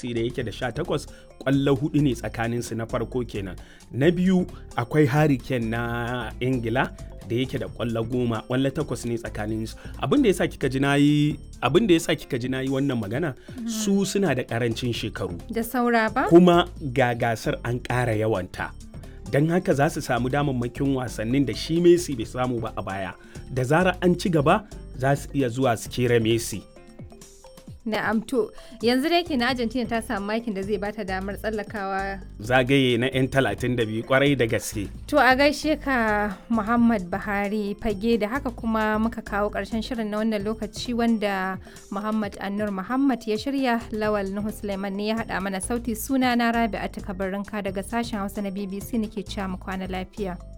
Messi da yake da 18 ƙwallo 4 ne tsakaninsu na farko kenan. Na biyu akwai Harry Kane na Ingila da yake da ƙwallo 10, ƙwallo 8 ne tsakaninsu. Abin da yasa kika ji nayi wannan magana su suna da ƙarancin shekaru. Da saura ba? Kuma ga gasar an ƙara yawanta. Don haka za su samu damammakin wasannin da shi Messi bai samu ba a baya. Da zarar an ci gaba za su iya zuwa su kera Messi. Na'am, to yanzu da yake na Argentina ta samu makin da zai bata damar tsallakawa zagaye na 'yan 32 kwarai da gaske. To a gaishe ka Muhammad Buhari Fage, da haka kuma muka kawo ƙarshen shirin na wannan lokaci wanda Muhammad Annur Muhammad ya shirya. Lawal Nuhu Suleiman ne ya haɗa mana sauti. Suna na Rabi'atu Kabarinka daga sashen Hausa na BBC nake cewa mu kwana lafiya.